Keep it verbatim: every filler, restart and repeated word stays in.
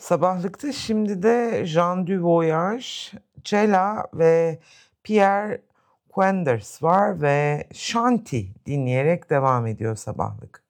Sabahlıkta şimdi de Jean du Voyage, Cella ve Pierre Quenders var ve Shanti dinleyerek devam ediyor sabahlık.